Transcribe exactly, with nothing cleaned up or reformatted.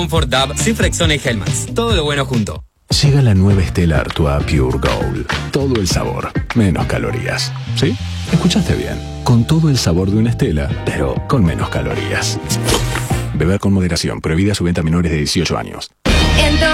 Comfort Dub, Cifrexona y Helmax. Todo lo bueno junto. Llega la nueva Stella Artois Pure Gold. Todo el sabor, menos calorías. ¿Sí? Escuchaste bien. Con todo el sabor de una Stella, pero con menos calorías. Beber con moderación. Prohibida su venta a menores de dieciocho años.